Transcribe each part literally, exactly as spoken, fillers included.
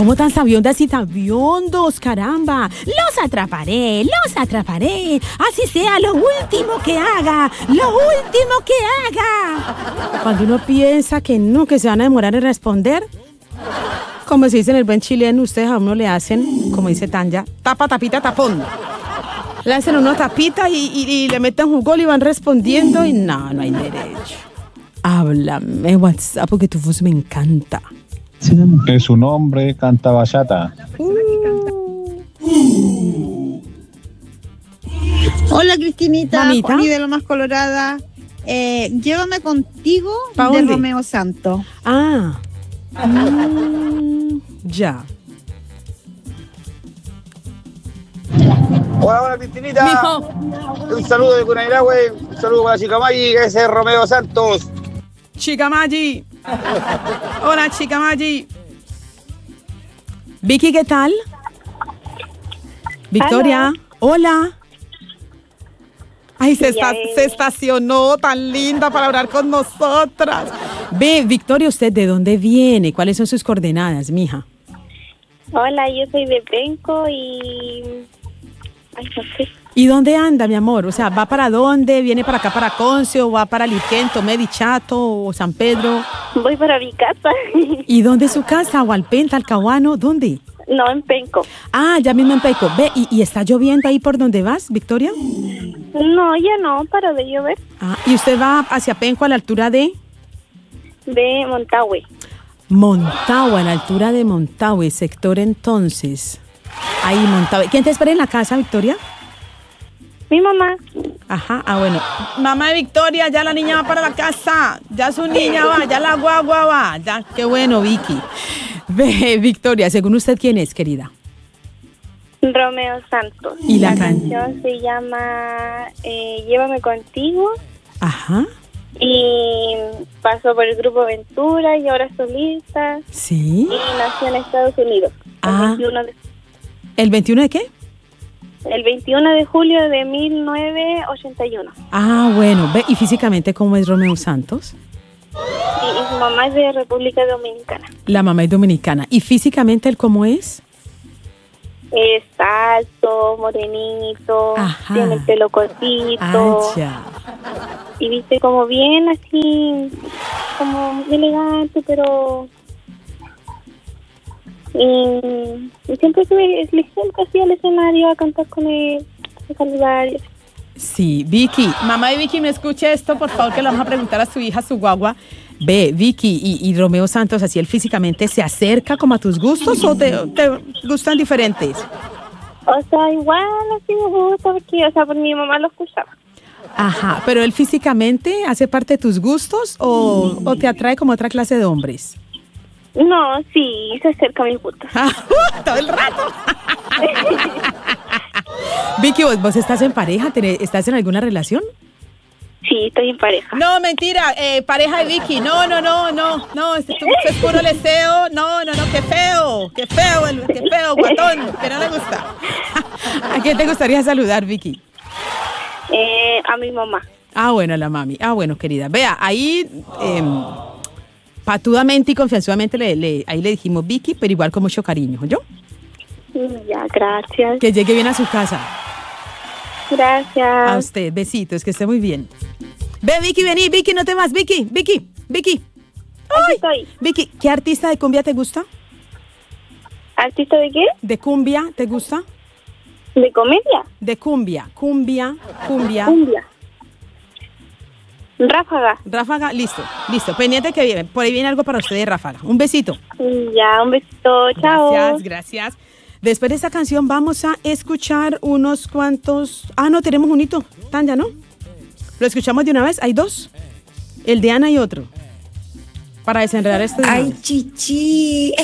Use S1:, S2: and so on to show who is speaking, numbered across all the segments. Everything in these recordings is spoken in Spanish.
S1: ¿Cómo tan sabiondas y sabiondos, caramba? Los atraparé, los atraparé. Así sea lo último que haga, lo último que haga. Cuando uno piensa que no, que se van a demorar en responder, como se dice en el buen chileno, ustedes a uno le hacen, como dice Tanya, tapa, tapita, tapón. Le hacen una tapita y, y, y le meten jugol y van respondiendo y no, no hay derecho. Háblame WhatsApp porque tu voz me encanta.
S2: Es su nombre, canta bachata.
S1: Uh.
S3: Hola Cristinita,
S1: Mamita.
S3: Juani de lo más colorada. Eh, llévame contigo
S1: ¿Pa
S3: de
S1: dónde?
S3: Romeo Santos.
S1: Ah. Mm, ya.
S4: Hola, hola Cristinita.
S1: Mijo.
S4: Un saludo de Cunairahue, un saludo para Chicamayi, ese es Romeo Santos.
S1: Chica Maggi. Hola, Chica Maggi. Vicky, ¿qué tal? Victoria.
S5: Aló.
S1: Hola. Ay, se,
S5: Sí,
S1: esta-
S5: eh.
S1: se estacionó tan linda para hablar con nosotras. Ve, Victoria, ¿usted de dónde viene? ¿Cuáles son sus coordenadas, mija?
S5: Hola, yo soy de Penco y... Ay, no sé.
S1: ¿Y dónde anda, mi amor? O sea, ¿va para dónde? ¿Viene para acá, para Conce? ¿O va para Liquento, Medichato o San Pedro?
S5: Voy para mi casa.
S1: ¿Y dónde es su casa? ¿Hualpén, Talcahuano? ¿Dónde?
S5: No, en Penco.
S1: Ah, ya mismo en Peico. Ve, ¿y, y está lloviendo ahí por donde vas, Victoria?
S5: No, ya no, para de llover.
S1: Ah, ¿y usted va hacia Penco a la altura de
S5: De Montagüe.
S1: Montagüe, a la altura de Montagüe, sector entonces? Ahí, Montagüe. ¿Quién te espera en la casa, Victoria?
S5: Mi mamá.
S1: Ajá, ah, bueno. Mamá de Victoria, ya la niña va para la casa. Ya su niña va, ya la guagua va. Ya, qué bueno, Vicky. Ve, Victoria, según usted, ¿quién es, querida?
S5: Romeo Santos.
S1: ¿Y la
S5: la
S1: can-
S5: canción se llama eh, Llévame contigo
S1: Ajá,
S5: y pasó por el grupo Ventura y ahora es solista
S1: sí.
S5: y nació en Estados Unidos.
S1: Ah.
S5: El veintiuno de,
S1: ¿El veintiuno de qué?
S5: el veintiuno de julio de mil novecientos ochenta y uno.
S1: Ah, bueno. Ve, ¿y físicamente cómo es Romeo Santos?
S5: Y, y su mamá es de República Dominicana.
S1: La mamá es dominicana. ¿Y físicamente él cómo es?
S5: Es alto, morenito,
S1: Ajá.
S5: tiene el pelo cortito
S1: Ah, ya.
S5: y viste como bien así, como elegante, pero y, y siempre sube, es siempre así al escenario a cantar con él, a saludar. y así.
S1: Sí, Vicky. Mamá de Vicky, me escuche esto, por favor, que le vamos a preguntar a su hija, su guagua. Ve, Vicky, y, y Romeo Santos, así él físicamente se acerca como a tus gustos o te, te gustan diferentes?
S5: O sea, igual así me gusta porque, o sea, por mi mamá lo escuchaba.
S1: Ajá, pero él físicamente hace parte de tus gustos o, o te atrae como otra clase de hombres?
S5: No, sí, se acerca a mis gustos.
S1: Todo el rato. Vicky, ¿vos, vos estás en pareja? ¿Tenés- ¿Estás en alguna relación?
S5: Sí, estoy en pareja.
S1: No, mentira, eh, pareja de Vicky. No, no, no, no, no, esto es puro leseo. No, no, no, qué feo, qué feo, el- qué feo, guatón, que no le gusta. ¿A quién te gustaría saludar, Vicky?
S5: Eh, a mi mamá.
S1: Ah, bueno, a la mami. Ah, bueno, querida. Vea, ahí eh, patudamente y confianzudamente le, le- ahí le dijimos Vicky, pero igual con mucho cariño, ¿yo?
S5: Ya, gracias.
S1: Que llegue bien a su casa.
S5: Gracias.
S1: A usted, besitos, que esté muy bien. Ve, Vicky, vení, Vicky, no te vas, Vicky, Vicky, Vicky.
S5: Aquí estoy.
S1: Vicky, ¿qué artista de cumbia te gusta?
S5: ¿Artista de qué?
S1: ¿De cumbia te gusta?
S5: ¿De comedia?
S1: De cumbia, cumbia, cumbia.
S5: Cumbia. Ráfaga.
S1: Ráfaga, listo, listo. Pendiente que viene. Por ahí viene algo para usted de Ráfaga. Un besito.
S5: Ya, un besito. Chao.
S1: Gracias, gracias. Después de esta canción vamos a escuchar unos cuantos... Ah, no, tenemos un hito. Tanya, ¿no? ¿Lo escuchamos de una vez? ¿Hay dos? El de Ana y otro. Para desenredar esto de una
S6: Ay,
S1: vez.
S6: chichi.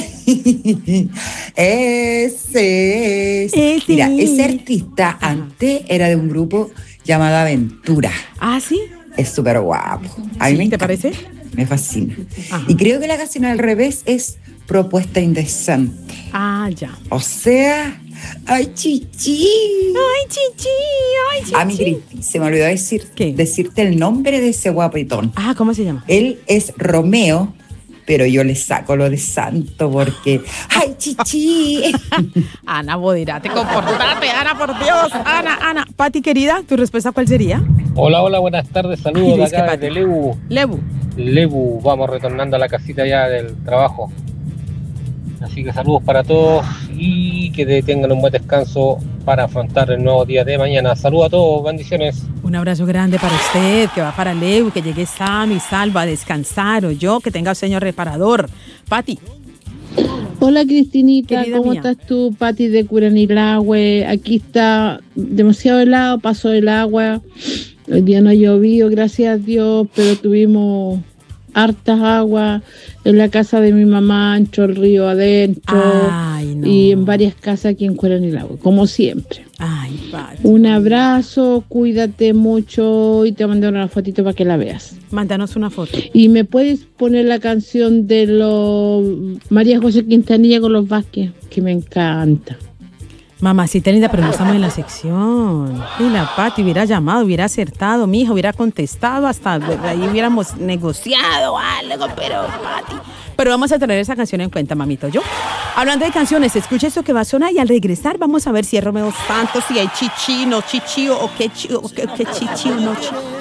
S6: Ese es.
S1: Ese.
S6: Mira, ese artista antes era de un grupo llamado Aventura.
S1: Ah, ¿sí?
S6: Es súper guapo. A mí
S1: Sí,
S6: me
S1: ¿te
S6: encanta.
S1: parece?
S6: Me fascina.
S1: Ajá.
S6: Y creo que la canción al revés es Propuesta Indecente.
S1: Ah, ya.
S6: O sea, ay, chichi.
S1: Ay, chichi, ay, chichi.
S6: A mi Cristi, se me olvidó decir,
S1: ¿Qué?
S6: decirte el nombre de ese guapetón.
S1: Ah, ¿cómo se llama?
S6: Él es Romeo, pero yo le saco lo de santo porque, ¡ay, chichi!
S1: Ana Bodira, te comportate, Ana, por Dios. Ana, Ana. Pati, querida, ¿tu respuesta cuál sería?
S7: Hola, hola, buenas tardes,
S1: Ay,
S7: saludos de
S1: dice
S7: acá
S1: Pati.
S7: desde Lebu.
S1: Lebu.
S7: Lebu, vamos retornando a la casita ya del trabajo. Así que saludos para todos y que tengan un buen descanso para afrontar el nuevo día de mañana. Saludos a todos, bendiciones.
S1: Un abrazo grande para usted, que va para Lebu, que llegue sano y salvo a descansar, o yo, que tenga sueño reparador. Pati.
S8: Hola Cristinita,
S1: Querida
S8: ¿cómo
S1: mía.
S8: estás tú? Pati de Curanilahue. Aquí está demasiado helado, pasó el agua. Hoy día no ha llovido, gracias a Dios, pero tuvimos hartas aguas en la casa de mi mamá, en el río adentro.
S1: Ay, no.
S8: Y en varias casas aquí en Curanilahue, como siempre.
S1: Ay, Pati.
S8: Un abrazo, cuídate mucho y te mandé una fotito para que la veas.
S1: Mándanos una foto.
S8: Y me puedes poner la canción de los María José Quintanilla con los Vázquez, que me encanta.
S1: Mamacita linda, pero no estamos en la sección. Y la Pati hubiera llamado, hubiera acertado, mi hija hubiera contestado, hasta ahí hubiéramos negociado algo, pero Pati. Pero vamos a tener esa canción en cuenta, mamito. Yo, hablando de canciones, escucha esto que va a sonar y al regresar vamos a ver si es Romeo Santos, si hay chichi, no chichi, o qué, chi- o qué, qué chichi o no chichi.